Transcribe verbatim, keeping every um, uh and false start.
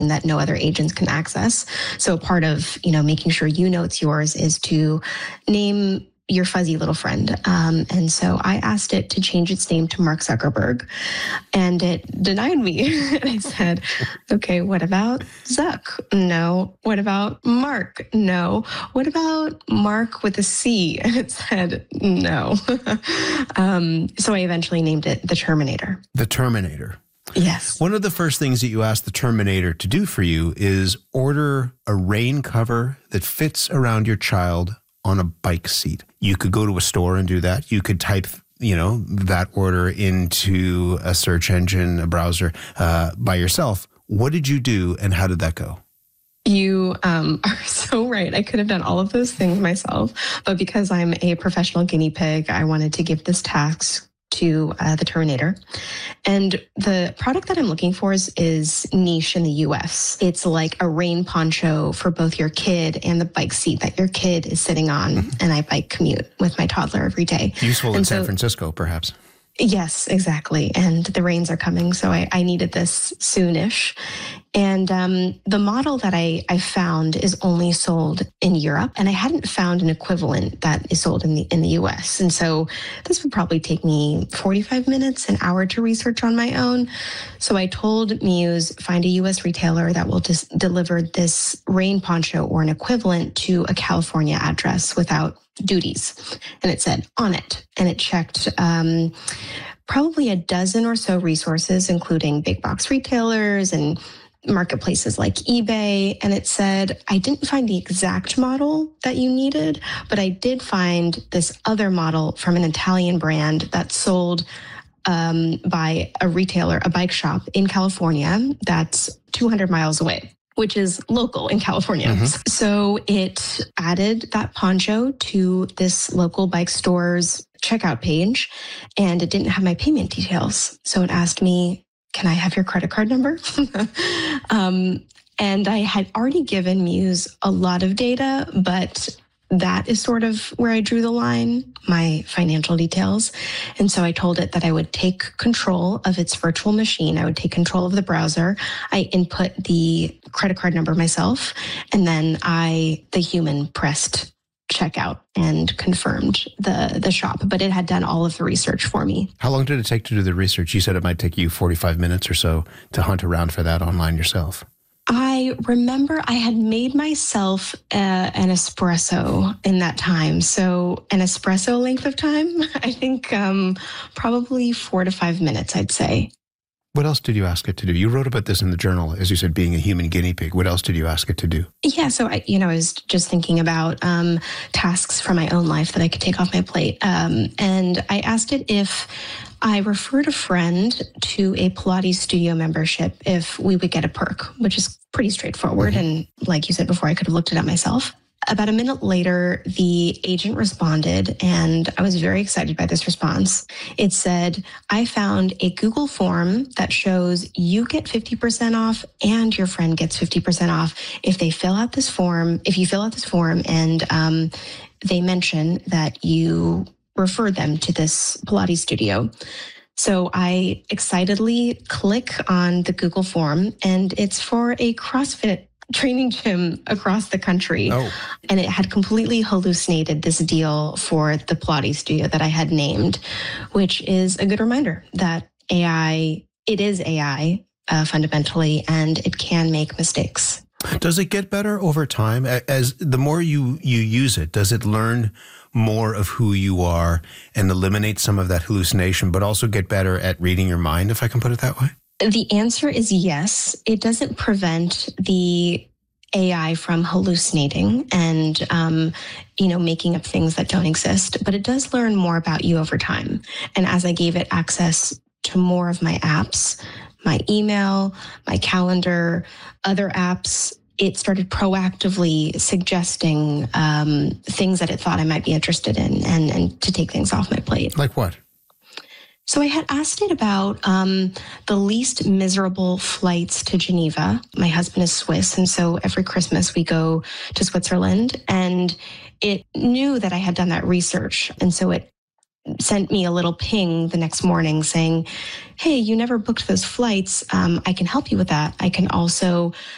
that no other agents can access. So part of, you know, making sure you know it's yours is to name your fuzzy little friend. Um, and so I asked it to change its name to Mark Zuckerberg, and it denied me. And I said, okay, what about Zuck? No. What about Mark? No. What about Mark with a C? And it said, no. um, so I eventually named it the Terminator. The Terminator. Yes. One of the first things that you ask the Terminator to do for you is order a rain cover that fits around your child on a bike seat. You could go to a store and do that. You could type, you know, that order into a search engine, a browser, uh, by yourself. What did you do and how did that go? You um, are so right. I could have done all of those things myself, but because I'm a professional guinea pig, I wanted to give this task to uh, the Terminator. And the product that I'm looking for is, is niche in the U S. It's like a rain poncho for both your kid and the bike seat that your kid is sitting on. Mm-hmm. And I bike commute with my toddler every day. Useful and in so, San Francisco, perhaps. Yes, exactly. And the rains are coming, so I, I needed this soonish. And um, the model that I, I found is only sold in Europe, and I hadn't found an equivalent that is sold in the in the U S. And so this would probably take me forty-five minutes, an hour to research on my own. So I told Muse, find a U S retailer that will just deliver this rain poncho or an equivalent to a California address without duties. And it said on it. And it checked um, probably a dozen or so resources, including big box retailers and marketplaces like eBay. And it said, I didn't find the exact model that you needed, but I did find this other model from an Italian brand that sold um, by a retailer, a bike shop in California that's two hundred miles away, which is local in California. Mm-hmm. So it added that poncho to this local bike store's checkout page, and it didn't have my payment details. So it asked me, can I have your credit card number? um, and I had already given Muse a lot of data, but that is sort of where I drew the line, my financial details. And so I told it that I would take control of its virtual machine. I would take control of the browser. I input the credit card number myself, and then I, the human, pressed checkout and confirmed the, the shop. But it had done all of the research for me. How long did it take to do the research? You said it might take you forty-five minutes or so to hunt around for that online yourself. I remember I had made myself uh, an espresso in that time. So an espresso length of time, I think um, probably four to five minutes, I'd say. What else did you ask it to do? You wrote about this in the journal, as you said, being a human guinea pig. What else did you ask it to do? Yeah, so I, you know, I was just thinking about um, tasks from my own life that I could take off my plate. Um, and I asked it if I referred a friend to a Pilates studio membership, if we would get a perk, which is pretty straightforward. Mm-hmm. And like you said before, I could have looked it up myself. About a minute later, the agent responded, and I was very excited by this response. It said, I found a Google form that shows you get fifty percent off and your friend gets fifty percent off if they fill out this form, if you fill out this form and um, they mention that you referred them to this Pilates studio. So I excitedly click on the Google form, and it's for a CrossFit training gym across the country. Oh. And it had completely hallucinated this deal for the Pilates studio that I had named, which is a good reminder that A I, it is A I uh, fundamentally, and it can make mistakes. Does it get better over time? As the more you, you use it, does it learn more of who you are and eliminate some of that hallucination, but also get better at reading your mind, if I can put it that way? The answer is yes. It doesn't prevent the A I from hallucinating and, um, you know, making up things that don't exist, but it does learn more about you over time. And as I gave it access to more of my apps, my email, my calendar, other apps, it started proactively suggesting um, things that it thought I might be interested in and, and to take things off my plate. Like what? So I had asked it about um, the least miserable flights to Geneva. My husband is Swiss, and so every Christmas we go to Switzerland. And it knew that I had done that research. And so it sent me a little ping the next morning saying, hey, you never booked those flights. Um, I can help you with that. I can also